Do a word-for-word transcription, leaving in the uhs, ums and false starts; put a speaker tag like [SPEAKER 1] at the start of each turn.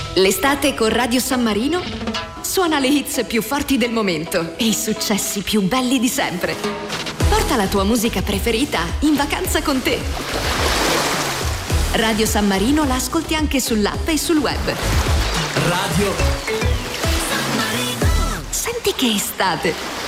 [SPEAKER 1] L'estate con Radio San Marino suona le hits più forti del momento e i successi più belli di sempre. Porta la tua musica preferita in vacanza con te. Radio San Marino la ascolti anche sull'app e sul web.
[SPEAKER 2] Radio
[SPEAKER 1] San Marino. Senti che estate!